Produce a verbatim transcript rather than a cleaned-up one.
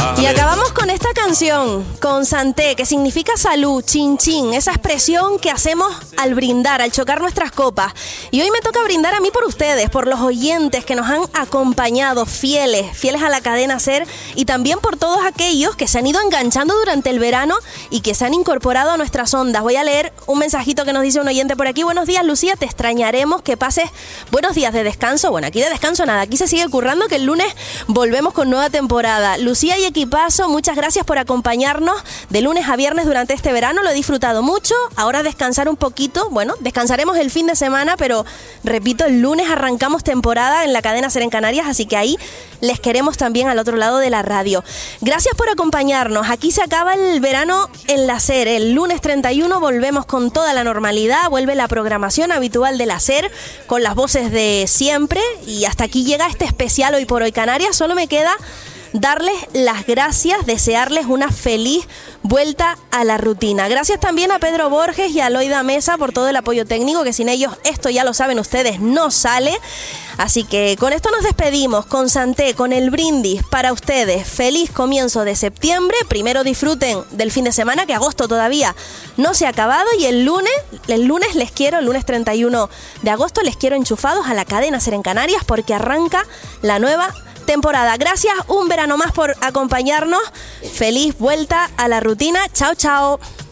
Y acabamos con esta canción, con Santé, que significa salud, chin chin, esa expresión que hacemos al brindar, al chocar nuestras copas. Y hoy me toca brindar a mí por ustedes, por los oyentes que nos han acompañado, fieles, fieles a la cadena SER, y también por todos aquellos que se han ido enganchando durante el verano y que se han incorporado a nuestras ondas. Voy a leer un mensajito que nos dice un oyente por aquí. Buenos días, Lucía, te extrañaremos, que pases buenos días de descanso. Bueno, aquí de descanso nada, aquí se sigue currando, que el lunes volvemos con nueva temporada. Lucía y equipazo, muchas gracias por acompañarnos de lunes a viernes durante este verano, lo he disfrutado mucho. Ahora descansar un poquito, bueno, descansaremos el fin de semana, pero repito, el lunes arrancamos temporada en la cadena SER en Canarias, así que ahí les queremos también al otro lado de la radio. Gracias por acompañarnos, aquí se acaba el verano en la SER, el lunes treinta y uno volvemos con toda la normalidad, vuelve la programación habitual de la SER, con las voces de siempre, y hasta aquí llega este especial Hoy por Hoy Canarias. Solo me queda darles las gracias, desearles una feliz vuelta a la rutina. Gracias también a Pedro Borges y a Loida Mesa por todo el apoyo técnico, que sin ellos, esto ya lo saben ustedes, no sale. Así que con esto nos despedimos, con Santé, con el brindis para ustedes. Feliz comienzo de septiembre. Primero disfruten del fin de semana, que agosto todavía no se ha acabado, y el lunes, el lunes les quiero, el lunes treinta y uno de agosto les quiero enchufados a la cadena SER en Canarias, porque arranca la nueva temporada. Gracias un verano más por acompañarnos. Feliz vuelta a la rutina. Chao, chao.